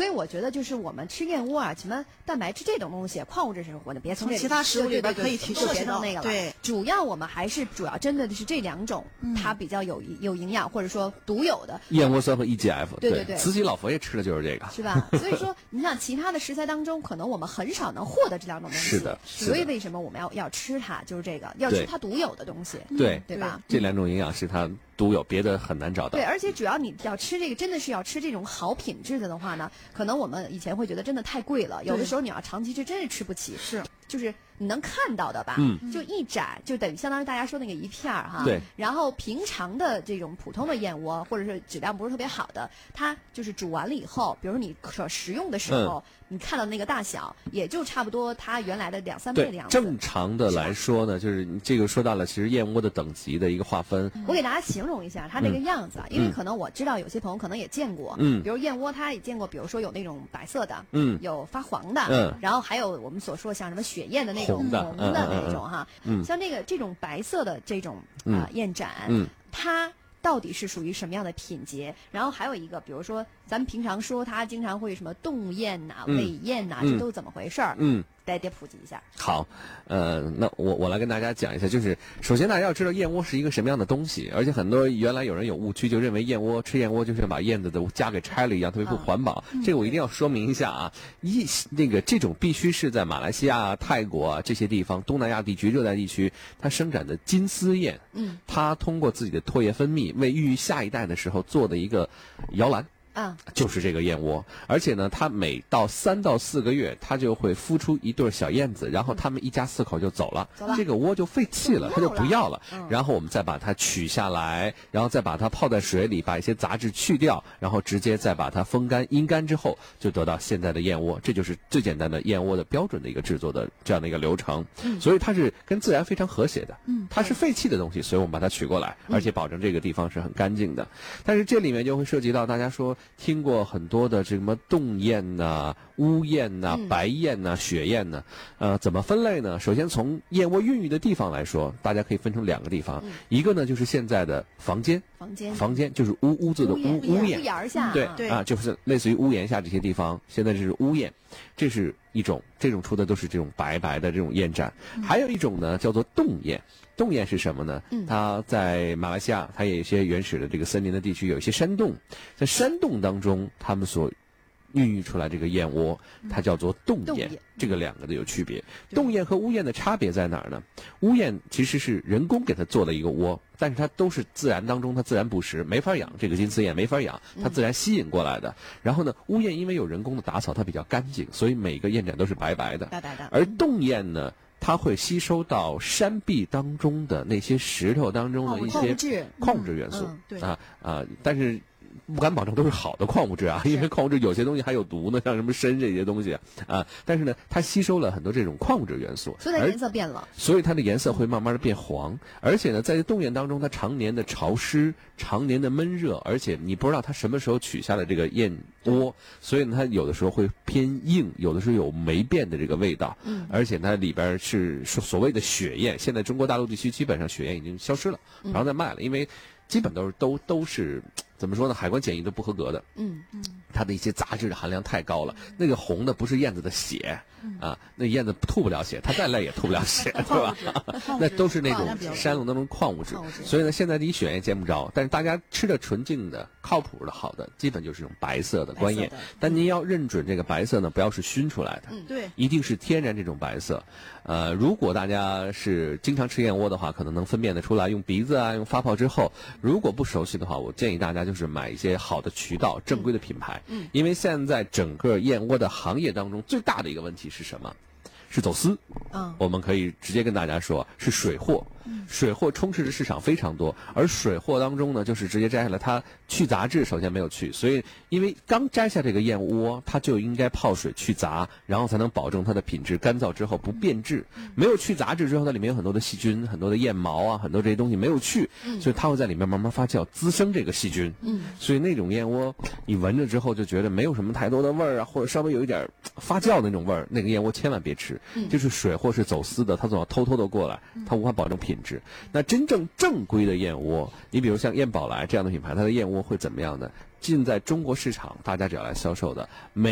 所以我觉得就是我们吃燕窝啊，什么蛋白质这种东西，矿物质是活的，别从其他食物里边可以提别到那个了。 对， 主要我们还是主要针对的是这2种，它比较有营养或者说独有的燕窝酸和 EGF。 对， 慈禧老佛爷吃的就是这个， 是吧？所以说，你像其他的食材当中，可能我们很少能获得这2种东西。 是的。 所以为什么我们要吃它？就是这个，要吃它独有的东西。对吧？ 这2种营养是它独有，别的很难找到。 对，而且主要你要吃这个，真的是要吃这种好品质的话呢，可能我们以前会觉得真的太贵了，有的时候你要长期吃，真是吃不起。 是， 就是你能看到的吧？就一盏，就等于相当于大家说那个一片儿哈。 对。 然后平常的这种普通的燕窝，或者是质量不是特别好的，它就是煮完了以后，比如你所食用的时候，你看到那个大小，也就差不多它原来的2-3倍的样子。 正常的来说呢，就是你这个说到了，其实燕窝的等级的一个划分。 我给大家形容一下它这个样子，因为可能我知道有些朋友可能也见过，比如燕窝他也见过，比如说有那种白色的，有发黄的，然后还有我们所说像什么雪燕的那种红的那种哈，像这种白色的这种燕盏，它到底是属于什么样的品节？然后还有一个，比如说咱们平常说它经常会什么冻燕呐、尾燕呐，这都怎么回事儿？得普及一下。 好，那我来跟大家讲一下，就是首先大家要知道燕窝是一个什么样的东西，而且很多原来有人有误区，就认为吃燕窝就是把燕子的家给拆了一样，特别不环保。这个我一定要说明一下啊，这种必须是在马来西亚、泰国啊这些地方，东南亚地区、热带地区，它生产的金丝燕，它通过自己的唾液分泌，为孕育下一代的时候做的一个摇篮。就是这个燕窝，而且呢，它每到3到4个月，它就会孵出一对小燕子，然后它们一家4口就走了，这个窝就废弃了，它就不要了。然后我们再把它取下来，然后再把它泡在水里，把一些杂质去掉，然后直接再把它风干、阴干之后，就得到现在的燕窝。这就是最简单的燕窝的标准的一个制作的这样的一个流程。所以它是跟自然非常和谐的。它是废弃的东西，所以我们把它取过来，而且保证这个地方是很干净的。但是这里面就会涉及到大家说听过很多的这什么冻燕呐、乌燕呐、白燕呐、雪燕呐，怎么分类呢？首先从燕窝孕育的地方来说，大家可以分成2个地方，一个呢就是现在的房间就是屋子的屋檐， 屋檐下， 对啊，就是类似于屋檐下这些地方，现在这是屋燕，这是一种，这种出的都是这种白白的这种燕盏。还有一种呢叫做冻燕。冻燕是什么呢？它在马来西亚，它有一些原始的这个森林的地区，有一些山洞，在山洞当中，他们所孕育出来这个燕窝，它叫做冻燕。这个2个的有区别。冻燕和屋燕的差别在哪儿呢？屋燕其实是人工给它做了一个窝，但是它都是自然当中它自然捕食，没法养，这个金丝燕没法养，它自然吸引过来的。然后呢，屋燕因为有人工的打扫，它比较干净，所以每个燕盏都是白白的。而冻燕呢，它会吸收到山壁当中的那些石头当中的一些矿物质元素，但是不敢保证都是好的矿物质啊，因为矿物质有些东西还有毒呢，像什么砷这些东西啊。但是呢，它吸收了很多这种矿物质元素， 所以它颜色变了， 所以它的颜色会慢慢的变黄。而且呢，在冻燕当中，它常年的潮湿、常年的闷热，而且你不知道它什么时候取下了这个燕窝，所以呢，它有的时候会偏硬，有的时候有霉变的这个味道。而且它里边是所谓的雪燕，现在中国大陆地区基本上雪燕已经消失了，然后再卖了，因为基本都是怎么说呢？海关检疫都不合格的。它的一些杂质的含量太高了。那个红的不是燕子的血啊，那燕子吐不了血，它再累也吐不了血，对吧？那都是那种山龙当中矿物质。所以呢，现在你雪燕见不着，但是大家吃的纯净的、靠谱的、好的，基本就是这种白色的官燕。但您要认准这个白色呢，不要是熏出来的， 对， 一定是天然这种白色。如果大家是经常吃燕窝的话，可能能分辨得出来，用鼻子啊，用发泡之后。如果不熟悉的话，我建议大家就是买一些好的渠道、正规的品牌。因为现在整个燕窝的行业当中最大的一个问题是什么？是走私。我们可以直接跟大家说，是水货。水货充斥着市场非常多，而水货当中呢，就是直接摘下来，它去杂质首先没有去，所以因为刚摘下这个燕窝，它就应该泡水去杂，然后才能保证它的品质干燥之后不变质。没有去杂质之后，它里面有很多的细菌，很多的燕毛啊，很多这些东西没有去，所以它会在里面慢慢发酵，滋生这个细菌。所以那种燕窝你闻着之后就觉得没有什么太多的味儿啊，或者稍微有一点发酵的那种味儿，那个燕窝千万别吃。就是水货是走私的，它总要偷偷的过来，它无法保证品质。那真正正规的燕窝，你比如像燕宝来这样的品牌，它的燕窝会怎么样呢？进在中国市场，大家只要来销售的，